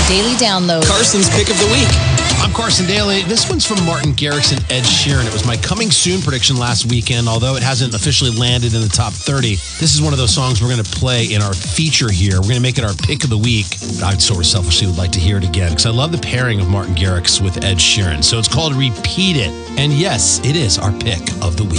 Daily Download. Carson's Pick of the Week. I'm Carson Daly. This one's from Martin Garrix and Ed Sheeran. It was my coming soon prediction last weekend, although it hasn't officially landed in the top 30. This is one of those songs we're going to play in our feature here. We're going to make it our pick of the week. I sort of selfishly would like to hear it again because I love the pairing of Martin Garrix with Ed Sheeran. So it's called Repeat It. And yes, it is our pick of the week.